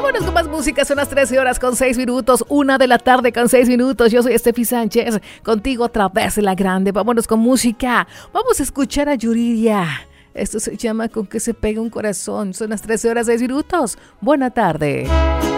Vámonos con más música, son las 13 horas con 6 minutos, 1 de la tarde con 6 minutos. Yo soy Estefi Sánchez, contigo otra vez en la grande. Vámonos con música, vamos a escuchar a Yuridia. Esto se llama Con que se pega un corazón. Son las 13 horas 6 minutos. Buena tarde.